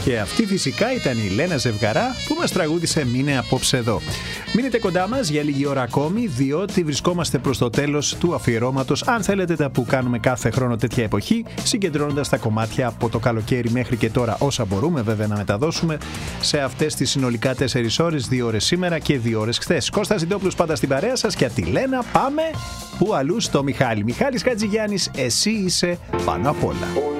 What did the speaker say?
Και αυτή φυσικά ήταν η Λένα Ζευγαρά που μας τραγούδισε «Μείνε απόψε εδώ». Μείνετε κοντά μας για λίγη ώρα ακόμη, διότι βρισκόμαστε προς το τέλος του αφιερώματος, αν θέλετε, τα που κάνουμε κάθε χρόνο τέτοια εποχή, συγκεντρώνοντας τα κομμάτια από το καλοκαίρι μέχρι και τώρα, όσα μπορούμε βέβαια να μεταδώσουμε σε αυτές τις συνολικά 4 ώρες, 2 ώρες σήμερα και 2 ώρες χθες. Κώστας Ζιντόπουλος πάντα στην παρέα σας και από τη Λένα πάμε που αλλού στο Μιχάλη. Μιχάλης Χατζηγιάννης, εσύ είσαι πάνω απ' όλα.